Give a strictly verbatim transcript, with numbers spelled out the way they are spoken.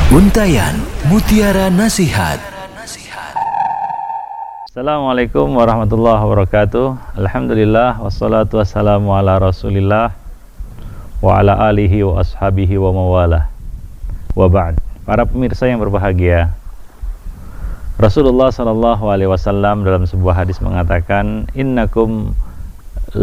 Untayan Mutiara Nasihat. Assalamualaikum warahmatullahi wabarakatuh. Alhamdulillah wassalatu wassalamu ala rasulillah wa ala alihi wa ashabihi wa mawalah. Wa ba'd. Para pemirsa yang berbahagia, Rasulullah sallallahu alaihi wasallam dalam sebuah hadis mengatakan, innakum